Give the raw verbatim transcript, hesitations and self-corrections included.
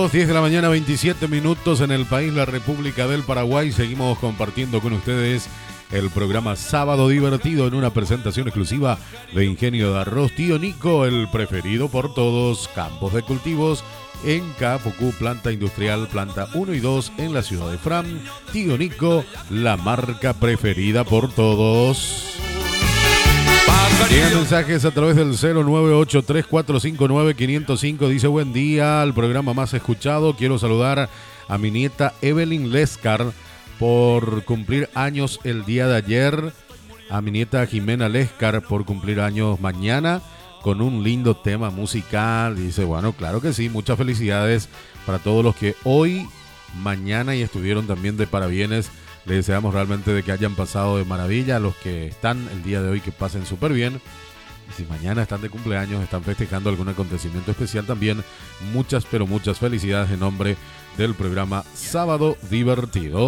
Continuamos, diez de la mañana, veintisiete minutos en el país, la República del Paraguay. Seguimos compartiendo con ustedes el programa Sábado Divertido en una presentación exclusiva de Ingenio de Arroz Tío Nico, el preferido por todos. Campos de cultivos en Capucú, planta industrial, planta uno y dos en la ciudad de Fram. Tío Nico, la marca preferida por todos. Llegan mensajes a través del cero nueve ocho tres cuatro cinco nueve cinco cero cinco. Dice: buen día al programa más escuchado. Quiero saludar a mi nieta Evelyn Lescar por cumplir años el día de ayer. A mi nieta Jimena Lescar por cumplir años mañana con un lindo tema musical. Dice, bueno, claro que sí. Muchas felicidades para todos los que hoy, mañana y estuvieron también de parabienes. Les deseamos realmente de que hayan pasado de maravilla. A los que están el día de hoy, que pasen súper bien. Y si mañana están de cumpleaños, están festejando algún acontecimiento especial también, muchas, pero muchas felicidades en nombre del programa Sábado Divertido.